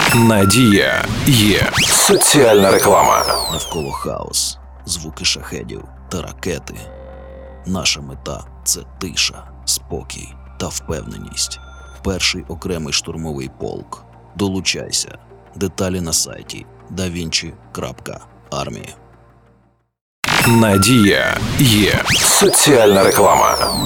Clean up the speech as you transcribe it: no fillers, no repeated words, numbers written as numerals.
Надія є. Соціальна реклама. Навколо хаос, звуки шахедів та ракети. Наша мета – це тиша, спокій та впевненість. Перший окремий штурмовий полк. Долучайся. Деталі на сайті davinci.army. Надія є. Соціальна реклама.